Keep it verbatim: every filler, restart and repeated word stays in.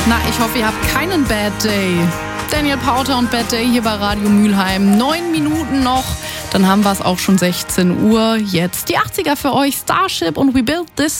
Na, ich hoffe, ihr habt keinen Bad Day. Daniel Powter und Bad Day hier bei Radio Mülheim. Neun Minuten noch, dann haben wir es auch schon sechzehn Uhr. Jetzt die achtziger für euch, Starship und We Built This